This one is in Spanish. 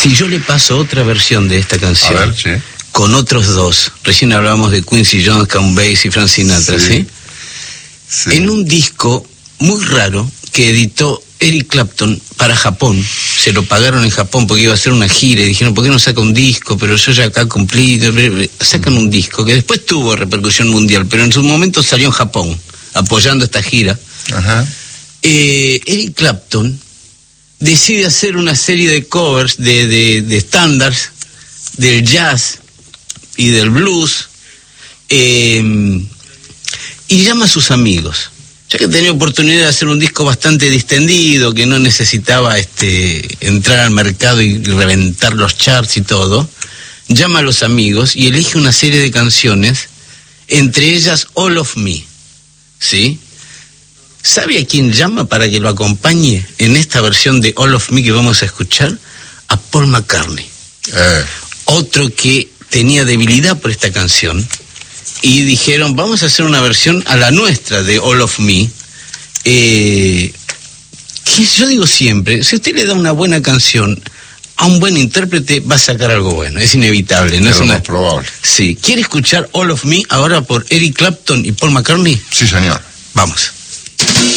Si yo le paso otra versión de esta canción, A ver, sí. con otros dos, recién hablábamos de Quincy Jones, Count Basie y Frank Sinatra, ¿sí? Sí. En un disco muy raro que editó Eric Clapton para Japón, se lo pagaron en Japón porque iba a hacer una gira y dijeron, ¿por qué no saca un disco? Pero yo ya acá cumplí, sacan un disco que después tuvo repercusión mundial, pero en su momento salió en Japón, apoyando esta gira. Ajá. Eric Clapton decide hacer una serie de covers de estándares del jazz y del blues, y llama a sus amigos. Ya que tenía oportunidad de hacer un disco bastante distendido, que no necesitaba entrar al mercado y reventar los charts y todo, llama a los amigos y elige una serie de canciones, entre ellas All of Me, ¿sí? ¿Sabe a quién llama para que lo acompañe en esta versión de All of Me que vamos a escuchar? A Paul McCartney. Otro que tenía debilidad por esta canción, y dijeron, vamos a hacer una versión a la nuestra de All of Me, que yo digo siempre, si usted le da una buena canción a un buen intérprete, va a sacar algo bueno, es inevitable, ¿no? Es lo más probable. Sí. ¿Quiere escuchar All of Me ahora por Eric Clapton y Paul McCartney? Sí, señor. Vamos.